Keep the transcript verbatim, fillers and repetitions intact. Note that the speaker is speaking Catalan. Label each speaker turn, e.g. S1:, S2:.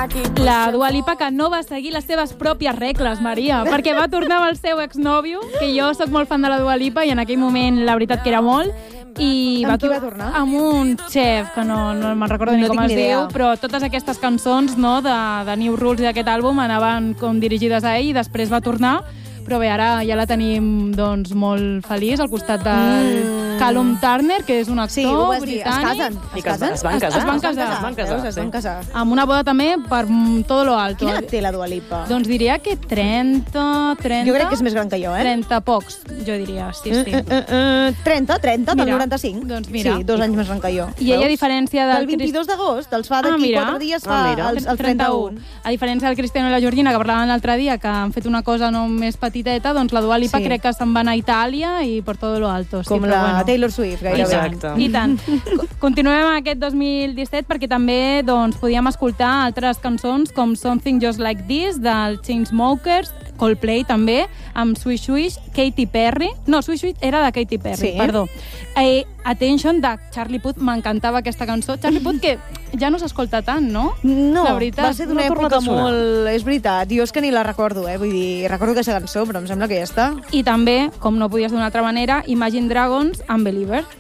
S1: aquí.
S2: La Dua Lipa, que no va seguir les seves pròpies regles, Maria, perquè va tornar amb el seu exnòvio, que jo sóc molt fan de la Dua Lipa i en aquell moment la veritat que era molt, i
S1: amb qui va tornar?
S2: Amb un xef, que no, no me'n recordo no ni com es diu, però totes aquestes cançons no, de, de New Rules i d'aquest àlbum anaven com dirigides a ell i després va tornar, però bé, ara ja la tenim doncs, molt feliç al costat del mm. Callum Turner, que és un actor
S1: sí, ho vas dir.
S2: britànic.
S1: Es casen? Es casen?
S3: Es van casar.
S2: Es van casar.
S3: Es van casar.
S1: Veus, es van casar.
S2: Amb una boda també per todo lo alto.
S1: Quina edat té la Dua Lipa?
S2: Doncs diria que trenta, trenta...
S1: Jo crec que és més gran que jo, eh?
S2: trenta pocs, jo diria, sí, sí.
S1: Uh, uh, uh, trenta, trenta, del
S2: Mira,
S1: noranta-cinc.
S2: doncs mira.
S1: Sí, dos anys més gran que jo.
S2: I ella, a diferència del...
S1: Del vint-i-dos d'agost, els fa d'aquí
S2: ah,
S1: quatre dies, fa
S2: ah,
S1: el, el trenta-u.
S2: A diferència del Cristiano i la Georgina, que parlaven l'altre dia, que han fet una cosa no més petiteta, doncs la Dua Lipa sí. crec que se'n va anar a Itàlia i per todo lo alto. Sí,
S1: com la
S2: bueno.
S1: Taylor Swift, gairebé.
S3: Exacte.
S2: I tant. Continuem amb aquest dos mil disset perquè també doncs, podíem escoltar altres cançons com Something Just Like This, del Chainsmokers, Coldplay també, amb Swish Swish, Katy Perry... No, Swish Swish era de Katy Perry,
S1: sí.
S2: perdó. Eh, Attention, de Charlie Puth, m'encantava aquesta cançó. Charlie Puth, que ja no s'escolta tant, no?
S1: No,
S2: la veritat,
S1: va ser d'una
S3: no
S1: època
S3: a
S1: molt... És veritat, jo és que ni la recordo, eh? Vull dir, recordo aquesta cançó, però em sembla que ja està.
S2: I també, com no podies d'una altra manera, Imagine Dragons, Unbeliever.